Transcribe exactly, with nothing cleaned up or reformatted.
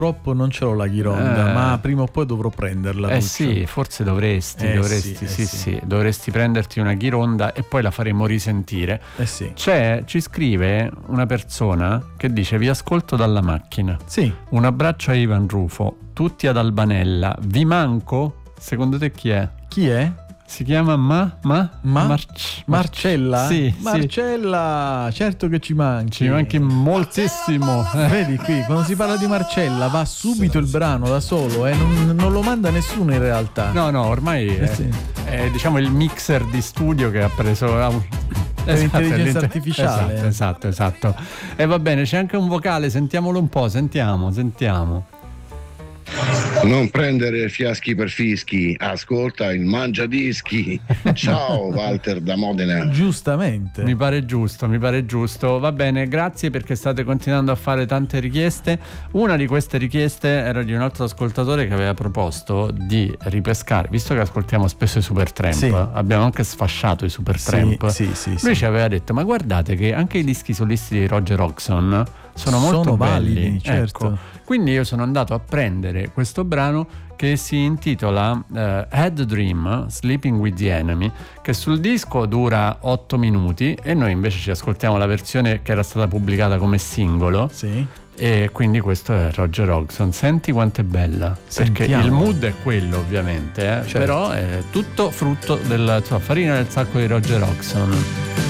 Purtroppo non ce l'ho la Ghironda, eh. ma prima o poi dovrò prenderla. Eh Tuccio. sì, forse dovresti, eh dovresti, sì, sì, eh sì, sì. dovresti prenderti una Ghironda e poi la faremo risentire. Eh sì. C'è, ci scrive una persona che dice: vi ascolto dalla macchina. Sì. Un abbraccio a Ivan Rufo, tutti ad Albanella. Vi manco? Secondo te chi è? Chi è? Si chiama Ma? Ma? Ma? Marc- Marcella? Sì, Marcella, sì. certo che ci manchi. Ci manchi moltissimo. Vedi qui, quando si parla di Marcella va subito il brano da solo, eh? non, non lo manda nessuno in realtà. No, no, ormai Eh è, sì. è diciamo il mixer di studio che ha preso ha un- Per intelligenza l'inter- artificiale. Esatto, esatto, esatto. E va bene, c'è anche un vocale, sentiamolo un po', sentiamo, sentiamo. Non prendere fiaschi per fischi, ascolta il mangiadischi. Ciao Walter da Modena. Giustamente. Mi pare giusto, mi pare giusto. Va bene, grazie perché state continuando a fare tante richieste. Una di queste richieste era di un altro ascoltatore che aveva proposto di ripescare, visto che ascoltiamo spesso i Supertramp, Sì. abbiamo anche sfasciato i Supertramp. Sì, sì, sì, Lui sì. ci aveva detto: ma guardate che anche i dischi solisti di Roger Hodgson sono molto Sono belli. validi, certo. Ecco. Quindi io sono andato a prendere questo brano che si intitola uh, Had Dream, Sleeping with the Enemy, che sul disco dura otto minuti e noi invece ci ascoltiamo la versione che era stata pubblicata come singolo. Sì. E quindi questo è Roger Hodgson. Senti quanto è bella. Perché Sentiamo. il mood è quello, ovviamente, eh? Certo. Però è tutto frutto della sua farina del sacco di Roger Hodgson.